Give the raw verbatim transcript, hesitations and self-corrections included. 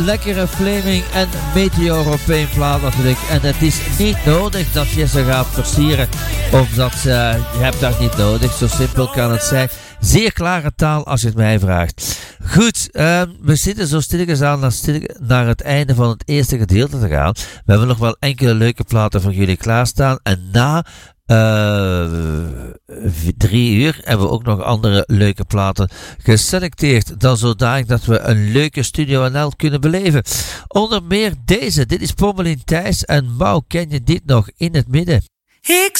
Lekkere Flaming en Meteor op één plaat natuurlijk. En het is niet nodig dat je ze gaat versieren. Of dat uh, je hebt dat niet nodig. Zo simpel kan het zijn. Zeer klare taal als je het mij vraagt. Goed, uh, we zitten zo stilletjes aan naar, stil, naar het einde van het eerste gedeelte te gaan. We hebben nog wel enkele leuke platen voor jullie klaarstaan. En na Uh, drie uur hebben we ook nog andere leuke platen geselecteerd. Dan zodanig dat we een leuke Studio N L kunnen beleven. Onder meer deze. Dit is Pommelien Thijs en Mau, ken je dit nog in het midden? Ik